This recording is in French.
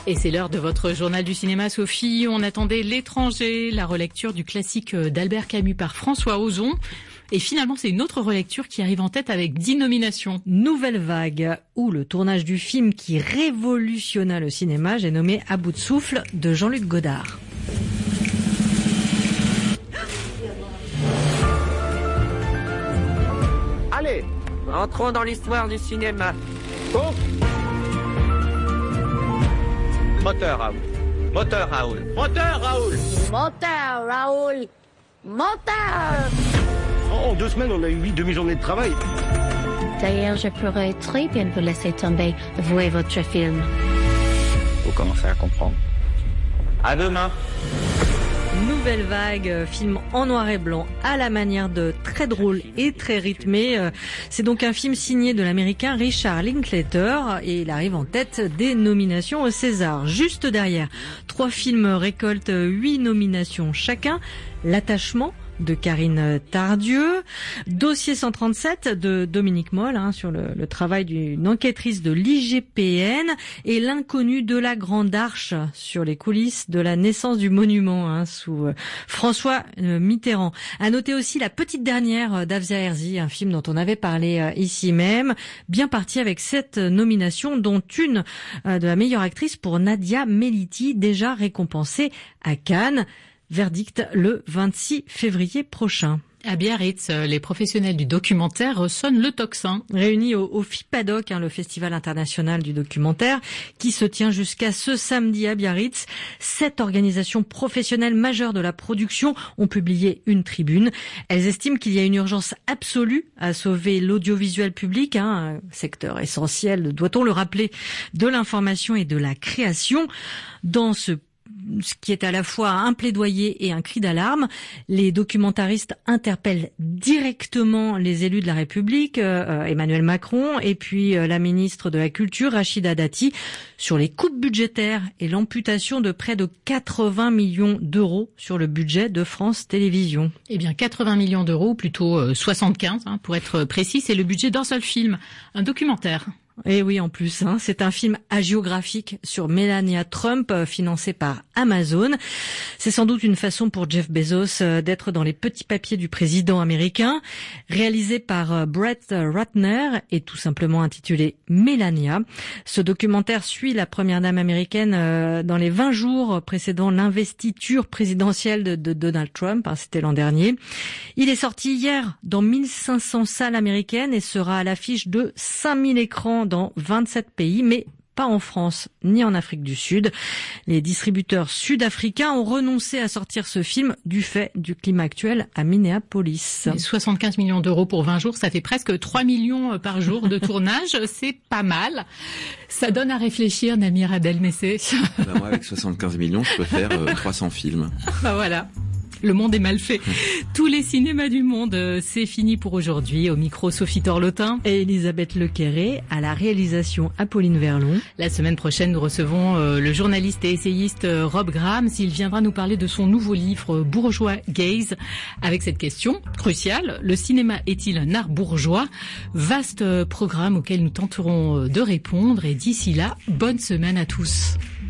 Et c'est l'heure de votre journal du cinéma, Sophie. On attendait L'étranger, la relecture du classique d'Albert Camus par François Ozon. Et finalement, c'est une autre relecture qui arrive en tête avec 10 nominations. Nouvelle vague, où le tournage du film qui révolutionna le cinéma, j'ai nommé À bout de souffle, de Jean-Luc Godard. Allez, entrons dans l'histoire du cinéma. Oh. Moteur, Raoul. Moteur, Raoul. Moteur, Raoul. Moteur, Raoul. Moteur. En 2 semaines, on a eu 8 demi-journées de travail. D'ailleurs, je pourrais très bien vous laisser tomber, vous et votre film. Faut commencer à comprendre. À demain. Nouvelle vague, film en noir et blanc, à la manière de très drôle et très rythmé. C'est donc un film signé de l'américain Richard Linklater et il arrive en tête des nominations au César. Juste derrière, 3 films récoltent 8 nominations chacun. L'attachement de Karine Tardieu, Dossier 137 de Dominique Moll, sur le travail d'une enquêtrice de l'IGPN, et L'inconnu de la Grande Arche sur les coulisses de la naissance du monument sous François Mitterrand. À noter aussi La petite dernière d'Afzia Herzi, un film dont on avait parlé ici même, bien parti avec 7 nominations, dont une de la meilleure actrice pour Nadia Meliti, déjà récompensée à Cannes. Verdict le 26 février prochain. À Biarritz, les professionnels du documentaire sonnent le tocsin. Réunis au FIPADOC, le Festival international du documentaire, qui se tient jusqu'à ce samedi à Biarritz. 7 organisations professionnelles majeures de la production ont publié une tribune. Elles estiment qu'il y a une urgence absolue à sauver l'audiovisuel public, un secteur essentiel, doit-on le rappeler, de l'information et de la création. Dans ce qui est à la fois un plaidoyer et un cri d'alarme, les documentaristes interpellent directement les élus de la République, Emmanuel Macron, et puis la ministre de la Culture, Rachida Dati, sur les coupes budgétaires et l'amputation de près de 80 millions d'euros sur le budget de France Télévisions. Eh bien, 80 millions d'euros, plutôt 75, pour être précis, c'est le budget d'un seul film, un documentaire. Et oui, en plus, c'est un film hagiographique sur Melania Trump, financé par Amazon. C'est sans doute une façon pour Jeff Bezos d'être dans les petits papiers du président américain. Réalisé par Brett Ratner et tout simplement intitulé Melania. Ce documentaire suit la première dame américaine dans les 20 jours précédant l'investiture présidentielle de Donald Trump. C'était l'an dernier. Il est sorti hier dans 1500 salles américaines et sera à l'affiche de 5000 écrans dans 27 pays, mais pas en France ni en Afrique du Sud. Les distributeurs sud-africains ont renoncé à sortir ce film du fait du climat actuel à Minneapolis. 75 millions d'euros pour 20 jours, ça fait presque 3 millions par jour de tournage. C'est pas mal. Ça donne à réfléchir, Namir Abdel-Messé. Moi, avec 75 millions, je peux faire 300 films. Voilà. Le monde est mal fait. Tous les cinémas du monde, c'est fini pour aujourd'hui. Au micro, Sophie Torlotin et Elisabeth Lequéré, à la réalisation Apolline Verlon. La semaine prochaine, nous recevons le journaliste et essayiste Rob Graham. Il viendra nous parler de son nouveau livre Bourgeois Gaze, avec cette question cruciale: le cinéma est-il un art bourgeois? Vaste programme auquel nous tenterons de répondre. Et d'ici là, bonne semaine à tous.